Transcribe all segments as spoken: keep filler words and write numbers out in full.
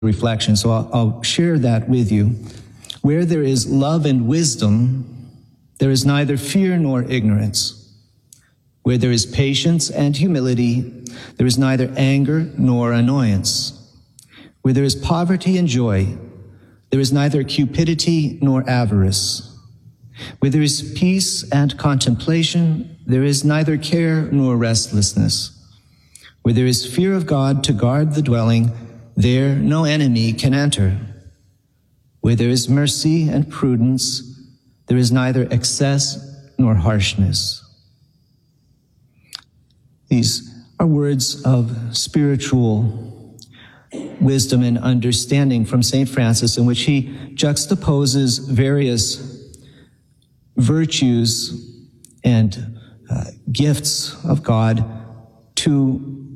reflection, so I'll, I'll share that with you. Where there is love and wisdom, there is neither fear nor ignorance. Where there is patience and humility, there is neither anger nor annoyance. Where there is poverty and joy, there is neither cupidity nor avarice. Where there is peace and contemplation, there is neither care nor restlessness. Where there is fear of God to guard the dwelling, there no enemy can enter. Where there is mercy and prudence, there is neither excess nor harshness. These are words of spiritual wisdom and understanding from Saint Francis, in which he juxtaposes various virtues and uh, gifts of God to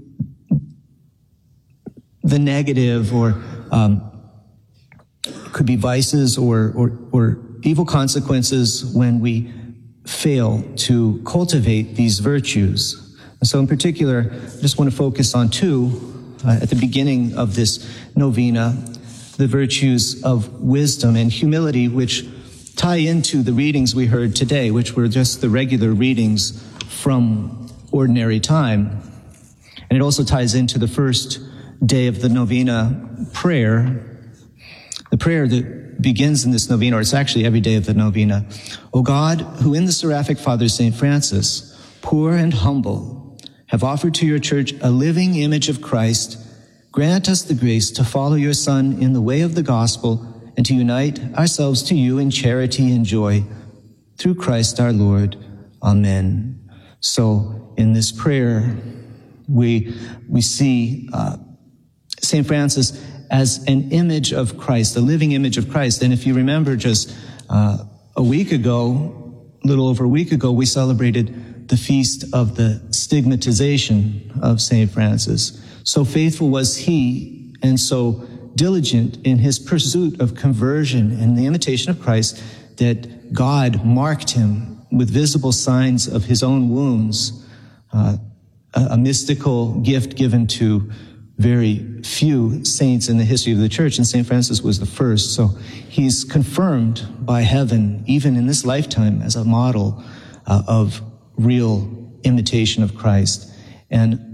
the negative, or um, could be vices or, or, or evil consequences when we fail to cultivate these virtues. And so in particular, I just want to focus on two uh, at the beginning of this novena, the virtues of wisdom and humility, which tie into the readings we heard today, which were just the regular readings from ordinary time. And it also ties into the first day of the novena prayer, the prayer that begins in this novena, or it's actually every day of the novena. O God, who in the Seraphic Father Saint Francis, poor and humble, have offered to your church a living image of Christ, grant us the grace to follow your Son in the way of the gospel and to unite ourselves to you in charity and joy, through Christ our Lord. Amen. So in this prayer, we we see uh, Saint Francis as an image of Christ, a living image of Christ. And if you remember, just uh, a week ago, a little over a week ago, we celebrated the feast of the stigmatization of Saint Francis. So faithful was he, and so diligent in his pursuit of conversion and the imitation of Christ, that God marked him with visible signs of his own wounds, uh, a, a mystical gift given to very few saints in the history of the church, and Saint Francis was the first. So he's confirmed by heaven, even in this lifetime, as a model uh, of real imitation of Christ. And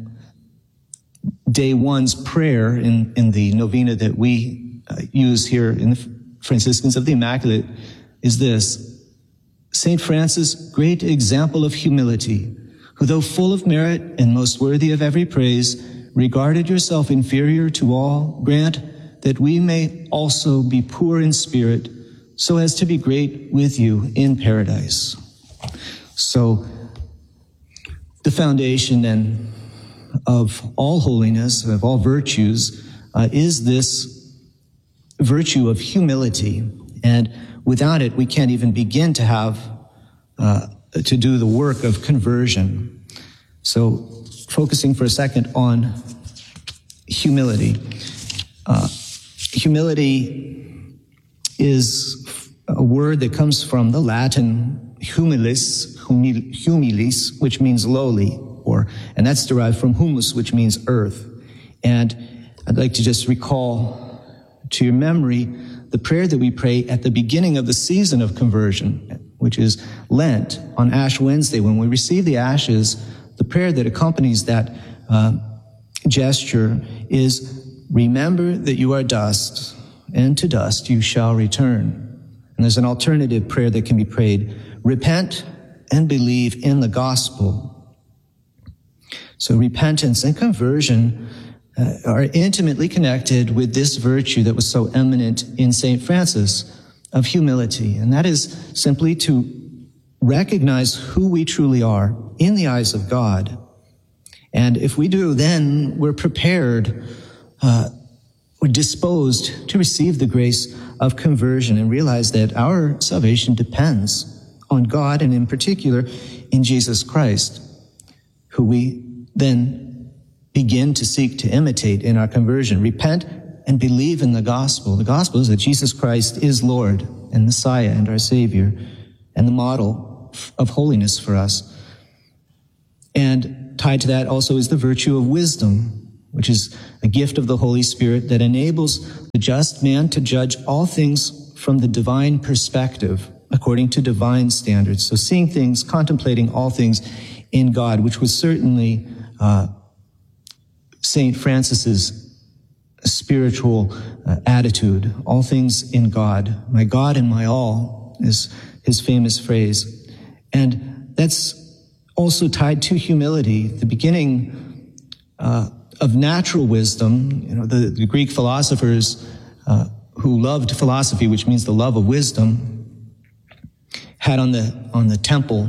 day one's prayer in, in the novena that we uh, use here in the Franciscans of the Immaculate is this: Saint Francis, great example of humility, who though full of merit and most worthy of every praise, regarded yourself inferior to all, grant that we may also be poor in spirit, so as to be great with you in paradise. So the foundation then of all holiness, of all virtues, uh, is this virtue of humility. And without it, we can't even begin to have, uh, to do the work of conversion. So focusing for a second on humility. Uh, humility is a word that comes from the Latin humilis, humil, humilis, which means lowly, or, and that's derived from humus, which means earth. And I'd like to just recall to your memory the prayer that we pray at the beginning of the season of conversion, which is Lent, on Ash Wednesday. When we receive the ashes, the prayer that accompanies that uh, gesture is, remember that you are dust, and to dust you shall return. And there's an alternative prayer that can be prayed: repent and believe in the gospel. So repentance and conversion uh, are intimately connected with this virtue that was so eminent in Saint Francis of humility. And that is simply to recognize who we truly are in the eyes of God. And if we do, then we're prepared, uh, we're disposed to receive the grace of conversion and realize that our salvation depends on God, and in particular in Jesus Christ, who we then begin to seek to imitate in our conversion. Repent and believe in the gospel. The gospel is that Jesus Christ is Lord and Messiah and our Savior, and the model of holiness for us. And tied to that also is the virtue of wisdom, which is a gift of the Holy Spirit that enables just man to judge all things from the divine perspective, according to divine standards. So seeing things, contemplating all things in God, which was certainly uh, Saint Francis's spiritual uh, attitude. All things in God. My God and my all is his famous phrase. And that's also tied to humility, the beginning uh, of natural wisdom. You know, the, the Greek philosophers uh, who loved philosophy, which means the love of wisdom, had on the on the temple,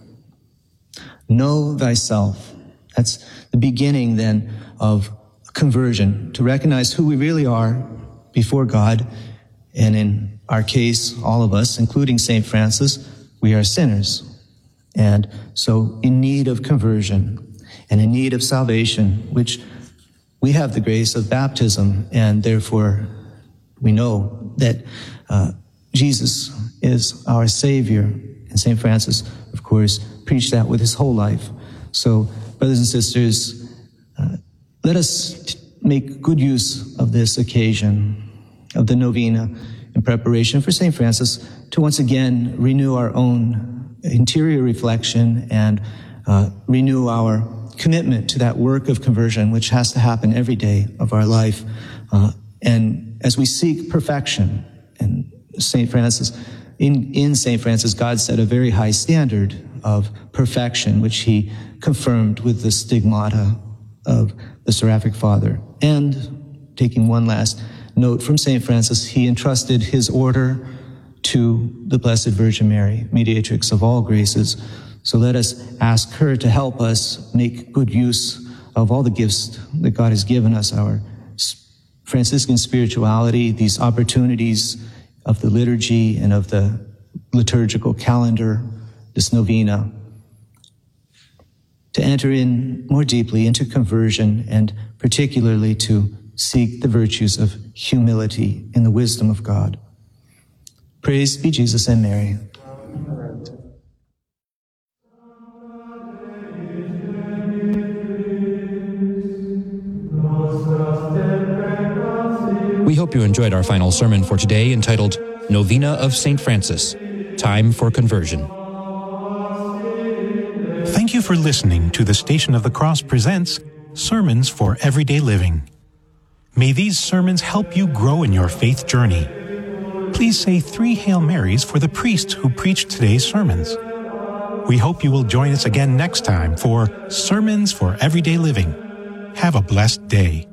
know thyself. That's the beginning then of conversion, to recognize who we really are before God. And in our case, all of us, including Saint Francis, we are sinners. And so in need of conversion and in need of salvation, which we have the grace of baptism, and therefore we know that uh, Jesus is our Savior. And Saint Francis, of course, preached that with his whole life. So, brothers and sisters, uh, let us t- make good use of this occasion of the novena in preparation for Saint Francis to once again renew our own interior reflection and uh, renew our commitment to that work of conversion, which has to happen every day of our life. Uh, and as we seek perfection, and Saint Francis, in, in Saint Francis, God set a very high standard of perfection, which he confirmed with the stigmata of the Seraphic Father. And taking one last note from Saint Francis, he entrusted his order to the Blessed Virgin Mary, mediatrix of all graces. So let us ask her to help us make good use of all the gifts that God has given us, our Franciscan spirituality, these opportunities of the liturgy and of the liturgical calendar, this novena, to enter in more deeply into conversion and particularly to seek the virtues of humility in the wisdom of God. Praise be Jesus and Mary. We hope you enjoyed our final sermon for today, entitled Novena of Saint Francis, Time for Conversion. Thank you for listening to the Station of the Cross presents Sermons for Everyday Living. May these sermons help you grow in your faith journey. Please say three Hail Marys for the priests who preached today's sermons. We hope you will join us again next time for Sermons for Everyday Living. Have a blessed day.